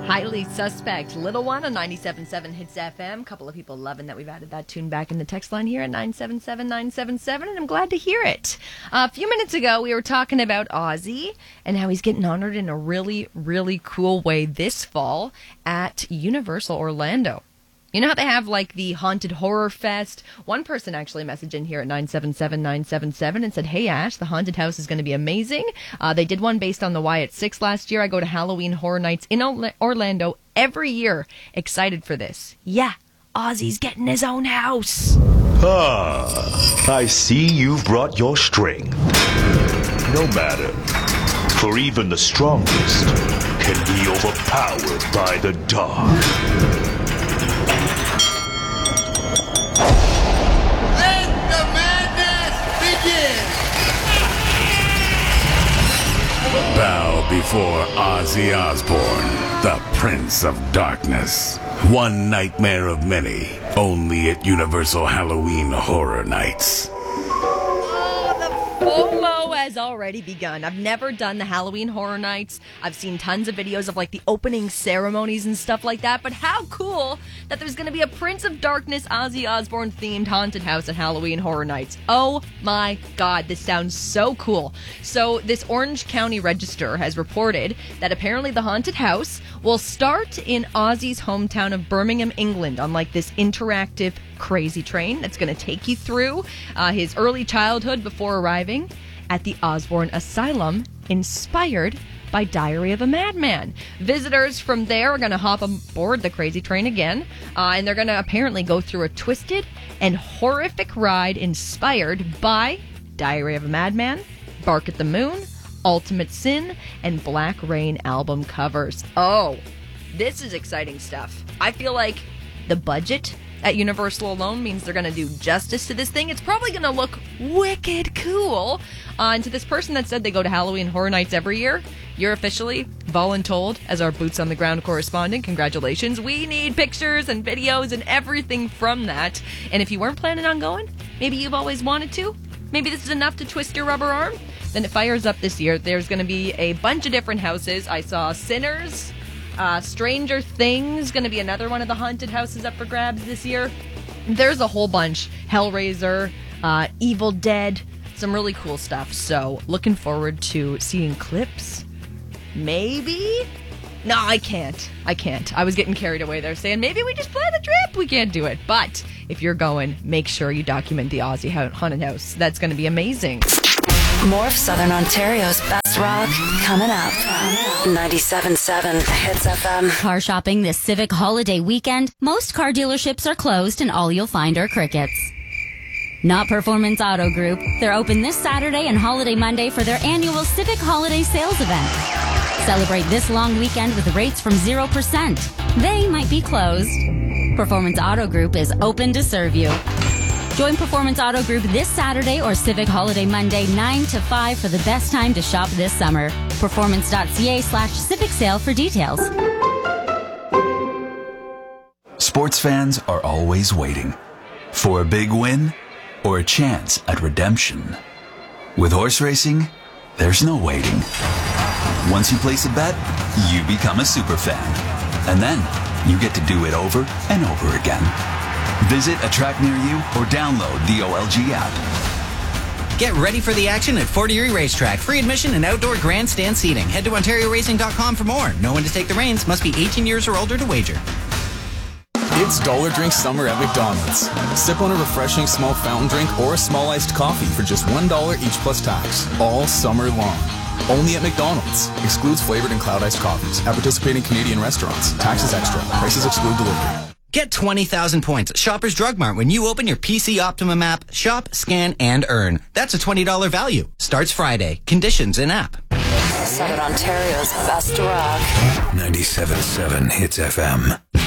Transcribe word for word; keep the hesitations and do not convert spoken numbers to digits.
Highly Suspect, Little One on ninety-seven point seven Hits F M. A couple of people loving that we've added that tune back in the text line here at nine seven seven nine seven seven, and I'm glad to hear it. Uh, a few minutes ago, we were talking about Ozzy and how he's getting honored in a really, really cool way this fall at Universal Orlando. You know how they have, like, the Haunted Horror Fest? One person actually messaged in here at nine seven seven nine seven seven and said, hey, Ash, the Haunted House is going to be amazing. Uh, they did one based on the Y at six last year. I go to Halloween Horror Nights in Orlando every year. Excited for this. Yeah, Ozzy's getting his own house. Ah, I see you've brought your strength. No matter, for even the strongest can be overpowered by the dark. Bow before Ozzy Osbourne, the Prince of Darkness. One nightmare of many, only at Universal Halloween Horror Nights. FOMO has already begun. I've never done the Halloween Horror Nights. I've seen tons of videos of, like, the opening ceremonies and stuff like that, but how cool that there's going to be a Prince of Darkness, Ozzy Osbourne themed haunted house at Halloween Horror Nights. Oh my god, this sounds so cool. So this Orange County Register has reported that apparently the haunted house will start in Ozzy's hometown of Birmingham, England, on, like, this interactive crazy train that's going to take you through uh, his early childhood before arriving at the Osbourne Asylum, inspired by Diary of a Madman. Visitors from there are going to hop aboard the crazy train again, uh, and they're going to apparently go through a twisted and horrific ride inspired by Diary of a Madman, Bark at the Moon, Ultimate Sin, and Black Rain album covers. Oh, this is exciting stuff. I feel like the budget at Universal alone means they're going to do justice to this thing. It's probably going to look wicked cool. Uh, and to this person that said they go to Halloween Horror Nights every year, you're officially voluntold as our boots on the ground correspondent. Congratulations. We need pictures and videos and everything from that. And if you weren't planning on going, maybe you've always wanted to, maybe this is enough to twist your rubber arm, then it fires up this year. There's going to be a bunch of different houses. I saw Sinners, Uh, Stranger Things, going to be another one of the haunted houses up for grabs this year. There's a whole bunch. Hellraiser, uh, Evil Dead, some really cool stuff. So, looking forward to seeing clips. Maybe? No, I can't. I can't. I was getting carried away there saying, maybe we just plan a trip. We can't do it. But if you're going, make sure you document the Ozzy Haunted House. That's going to be amazing. More of Southern Ontario's best rock coming up. ninety-seven point seven Hits F M. Car shopping this Civic holiday weekend. Most car dealerships are closed and all you'll find are crickets. Not Performance Auto Group. They're open this Saturday and Holiday Monday for their annual Civic Holiday Sales event. Celebrate this long weekend with rates from zero percent. They might be closed. Performance Auto Group is open to serve you. Join Performance Auto Group this Saturday or Civic Holiday Monday nine to five for the best time to shop this summer. Performance.ca slash Civic Sale for details. Sports fans are always waiting for a big win or a chance at redemption. With horse racing, there's no waiting. Once you place a bet, you become a super fan. And then you get to do it over and over again. Visit a track near you or download the O L G app. Get ready for the action at Fort Erie Racetrack. Free admission and outdoor grandstand seating. Head to ontario racing dot com for more. Know when to take the reins. Must be eighteen years or older to wager. It's Dollar Drink Summer at McDonald's. Sip on a refreshing small fountain drink or a small iced coffee for just one dollar each plus tax. All summer long. Only at McDonald's. Excludes flavored and cloud iced coffees. At participating Canadian restaurants. Taxes extra. Prices exclude delivery. Get twenty thousand points at Shoppers Drug Mart when you open your P C Optimum app. Shop, scan, and earn. That's a twenty dollars value. Starts Friday. Conditions in app. Southern Ontario's best rock. ninety-seven point seven Hits F M.